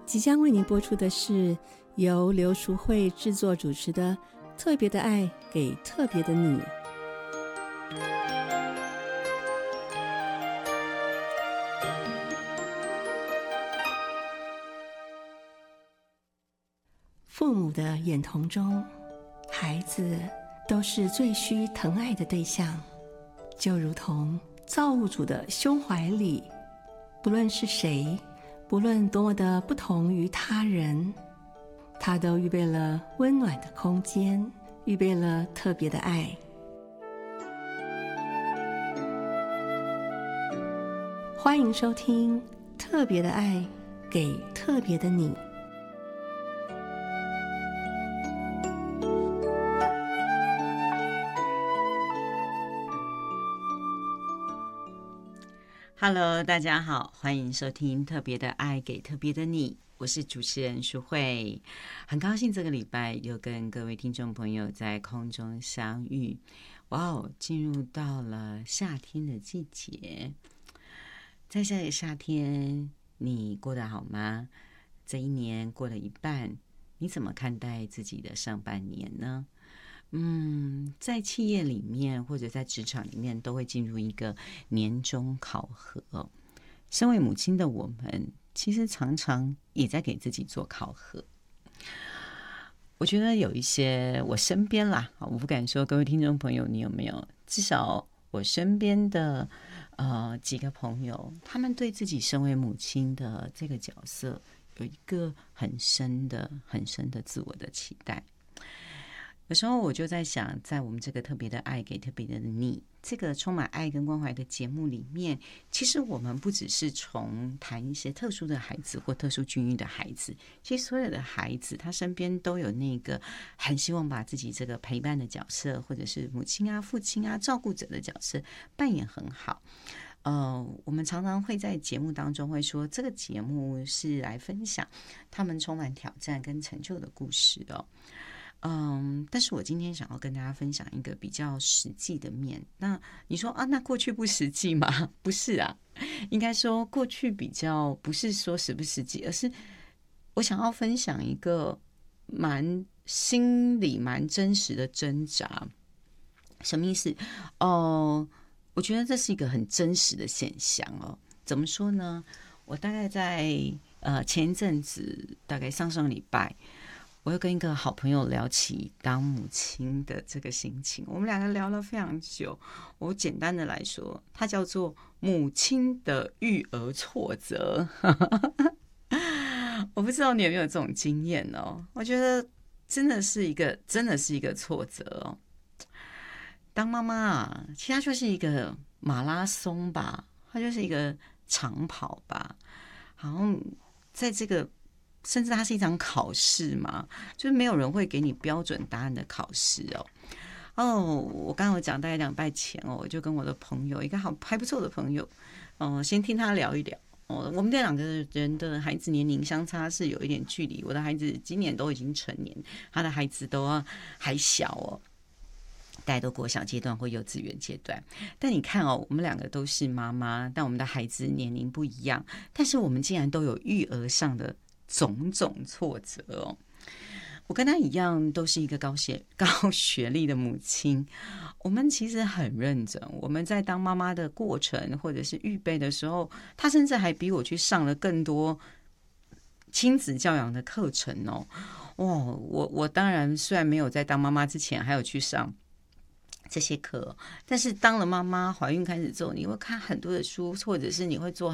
即将为您播出的是由刘淑慧制作主持的《特别的爱给特别的你》。父母的眼瞳中，孩子都是最需疼爱的对象，就如同造物主的胸怀里，不论是谁，不论多么的不同于他人，他都预备了温暖的空间，预备了特别的爱。欢迎收听《特别的爱给特别的你》。 Hello， 大家好，欢迎收听《特别的爱给特别的你》，我是主持人淑慧，很高兴这个礼拜又跟各位听众朋友在空中相遇。哇哦，进入到了夏天的季节，在这个夏天，你过得好吗？这一年过了一半，你怎么看待自己的上半年呢？在企业里面或者在职场里面都会进入一个年终考核。身为母亲的我们，其实常常也在给自己做考核。我觉得有一些我身边啦，我不敢说各位听众朋友你有没有，至少我身边的几个朋友，他们对自己身为母亲的这个角色有一个很深的自我的期待。有时候我就在想，在我们这个特别的爱给特别的你这个充满爱跟关怀的节目里面，其实我们不只是从谈一些特殊的孩子或特殊境遇的孩子，其实所有的孩子他身边都有那个很希望把自己这个陪伴的角色，或者是母亲啊、父亲啊、照顾者的角色扮演很好。我们常常会在节目当中会说，这个节目是来分享他们充满挑战跟成就的故事哦。但是我今天想要跟大家分享一个比较实际的面。那你说啊，那过去不实际吗？不是啊，应该说过去比较不是说实不实际，而是我想要分享一个心里蛮真实的挣扎。什么意思？我觉得这是一个很真实的现象哦。怎么说呢？我大概在前一阵子，大概上礼拜，我又跟一个好朋友聊起当母亲的这个心情，我们两个聊了非常久。我简单的来说，它叫做母亲的育儿挫折。我不知道你有没有这种经验哦？我觉得真的是一个挫折哦。当妈妈啊，其实它就是一个马拉松吧，它就是一个长跑吧，好像在这个。甚至它是一场考试嘛，就是没有人会给你标准答案的考试哦。我刚刚有讲，大概2礼拜前我就跟我的朋友，一个还不错的朋友，先听他聊一聊。我们这2个人的孩子年龄相差是有一点距离，我的孩子今年都已经成年，他的孩子都还小哦。大家都国小阶段或幼稚园阶段，但你看我们2个都是妈妈，但我们的孩子年龄不一样，但是我们竟然都有育儿上的种种挫折哦。我跟他一样都是一个高学历的母亲，我们其实很认真，我们在当妈妈的过程或者是预备的时候，他甚至还比我去上了更多亲子教养的课程哦。我当然虽然没有在当妈妈之前还有去上这些课，但是当了妈妈，怀孕开始之后，你会看很多的书，或者是你会做